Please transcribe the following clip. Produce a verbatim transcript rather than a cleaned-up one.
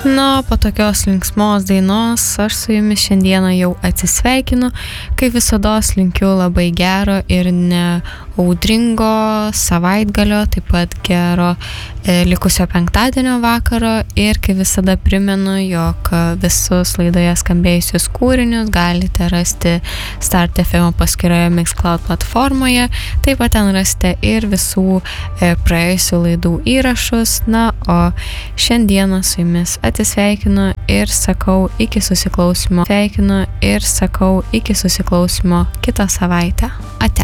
Na, po tokios linksmos dainos aš su jumis šiandieną jau atsisveikinu. Kaip visados linkiu labai gero ir ne audringo savaitgalio, taip pat gero e, likusio penktadienio vakaro ir kaip visada primenu, jog visus laidoje skambėjusius kūrinius galite rasti Start F M paskyroje Mixcloud platformoje, taip pat ten rasite ir visų e, praėjusių laidų įrašus. Na, o šiandieną su jumis atsisveikinu ir sakau iki susiklausimo. Sveikinu ir sakau iki susiklausimo kitą savaitę. Ate.